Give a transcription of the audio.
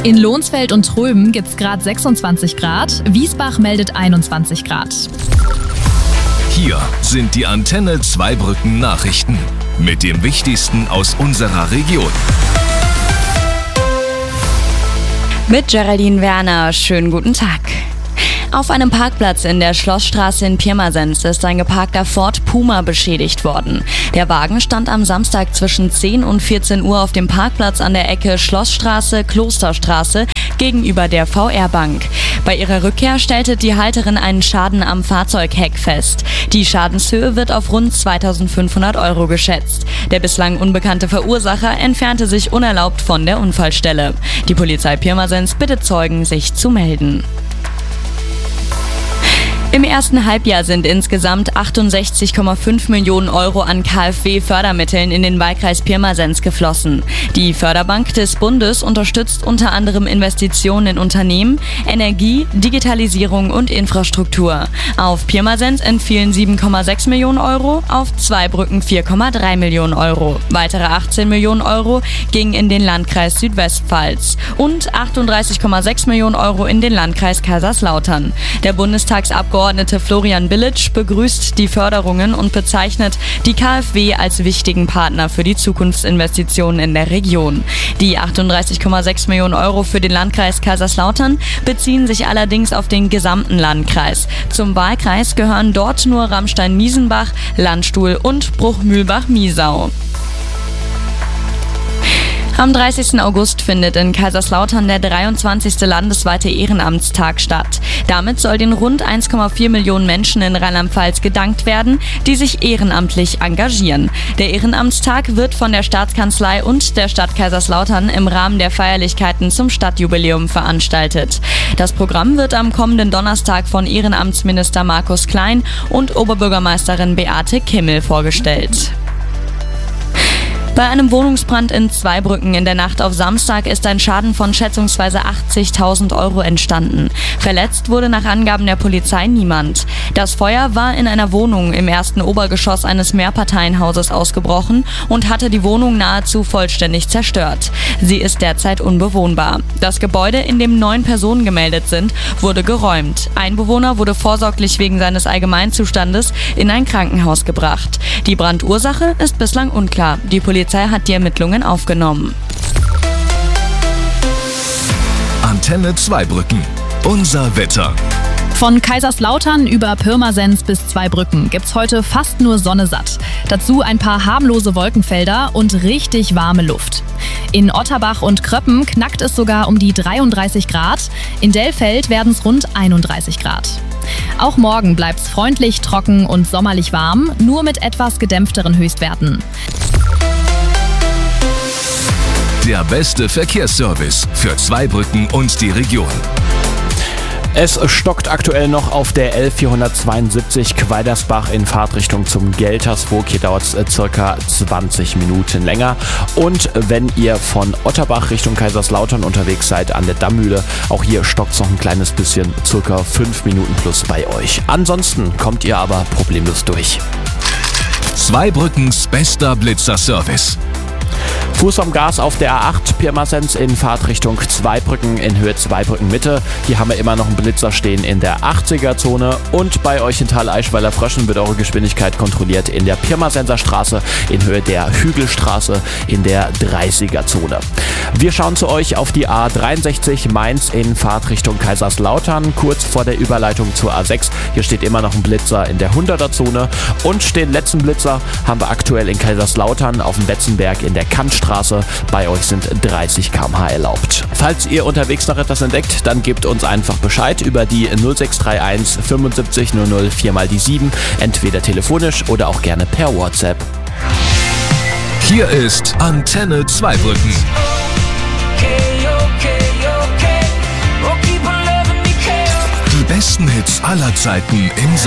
In Lohnsfeld und Tröben gibt es gerade 26 Grad, Wiesbach meldet 21 Grad. Hier sind die Antenne Zweibrücken Nachrichten mit dem Wichtigsten aus unserer Region. Mit Geraldine Werner, schönen guten Tag. Auf einem Parkplatz in der Schlossstraße in Pirmasens ist ein geparkter Ford Puma beschädigt worden. Der Wagen stand am Samstag zwischen 10 und 14 Uhr auf dem Parkplatz an der Ecke Schlossstraße-Klosterstraße gegenüber der VR-Bank. Bei ihrer Rückkehr stellte die Halterin einen Schaden am Fahrzeugheck fest. Die Schadenshöhe wird auf rund 2.500 € geschätzt. Der bislang unbekannte Verursacher entfernte sich unerlaubt von der Unfallstelle. Die Polizei Pirmasens bittet Zeugen, sich zu melden. Im ersten Halbjahr sind insgesamt 68,5 Millionen € an KfW-Fördermitteln in den Wahlkreis Pirmasens geflossen. Die Förderbank des Bundes unterstützt unter anderem Investitionen in Unternehmen, Energie, Digitalisierung und Infrastruktur. Auf Pirmasens entfielen 7,6 Millionen €, auf Zweibrücken 4,3 Millionen €. Weitere 18 Millionen € gingen in den Landkreis Südwestpfalz und 38,6 Millionen € in den Landkreis Kaiserslautern. Der Bundestagsabgeordnete Florian Billitsch begrüßt die Förderungen und bezeichnet die KfW als wichtigen Partner für die Zukunftsinvestitionen in der Region. Die 38,6 Millionen € für den Landkreis Kaiserslautern beziehen sich allerdings auf den gesamten Landkreis. Zum Wahlkreis gehören dort nur Ramstein-Miesenbach, Landstuhl und Bruchmühlbach-Miesau. Am 30. August findet in Kaiserslautern der 23. landesweite Ehrenamtstag statt. Damit soll den rund 1,4 Millionen Menschen in Rheinland-Pfalz gedankt werden, die sich ehrenamtlich engagieren. Der Ehrenamtstag wird von der Staatskanzlei und der Stadt Kaiserslautern im Rahmen der Feierlichkeiten zum Stadtjubiläum veranstaltet. Das Programm wird am kommenden Donnerstag von Ehrenamtsminister Markus Klein und Oberbürgermeisterin Beate Kimmel vorgestellt. Bei einem Wohnungsbrand in Zweibrücken in der Nacht auf Samstag ist ein Schaden von schätzungsweise 80.000 € entstanden. Verletzt wurde nach Angaben der Polizei niemand. Das Feuer war in einer Wohnung im ersten Obergeschoss eines Mehrparteienhauses ausgebrochen und hatte die Wohnung nahezu vollständig zerstört. Sie ist derzeit unbewohnbar. Das Gebäude, in dem 9 Personen gemeldet sind, wurde geräumt. Ein Bewohner wurde vorsorglich wegen seines Allgemeinzustandes in ein Krankenhaus gebracht. Die Brandursache ist bislang unklar. Die Polizei hat die Ermittlungen aufgenommen. Antenne Zweibrücken. Unser Wetter. Von Kaiserslautern über Pirmasens bis Zweibrücken gibt's heute fast nur Sonne satt. Dazu ein paar harmlose Wolkenfelder und richtig warme Luft. In Otterbach und Kröppen knackt es sogar um die 33 Grad. In Dellfeld werden es rund 31 Grad. Auch morgen bleibt's freundlich, trocken und sommerlich warm, nur mit etwas gedämpfteren Höchstwerten. Der beste Verkehrsservice für Zweibrücken und die Region. Es stockt aktuell noch auf der L472 Quaidersbach in Fahrtrichtung zum Geltersburg. Hier dauert es ca. 20 Minuten länger. Und wenn ihr von Otterbach Richtung Kaiserslautern unterwegs seid an der Dammmühle, auch hier stockt es noch ein kleines bisschen, ca. 5 Minuten plus bei euch. Ansonsten kommt ihr aber problemlos durch. Zweibrückens bester Blitzerservice. Fuß am Gas auf der A8 Pirmasens in Fahrtrichtung Zweibrücken in Höhe Zweibrücken Mitte. Hier haben wir immer noch einen Blitzer stehen in der 80er-Zone. Und bei euch in Thaleischweiler Fröschen wird eure Geschwindigkeit kontrolliert in der Pirmasenser Straße in Höhe der Hügelstraße in der 30er-Zone. Wir schauen zu euch auf die A63 Mainz in Fahrtrichtung Kaiserslautern, kurz vor der Überleitung zur A6. Hier steht immer noch ein Blitzer in der 100er-Zone. Und den letzten Blitzer haben wir aktuell in Kaiserslautern auf dem Betzenberg in der Kantstraße. Bei euch sind 30 km/h erlaubt. Falls ihr unterwegs noch etwas entdeckt, dann gebt uns einfach Bescheid über die 0631 75 00 4x7, entweder telefonisch oder auch gerne per WhatsApp. Hier ist Antenne Zweibrücken. Die besten Hits aller Zeiten im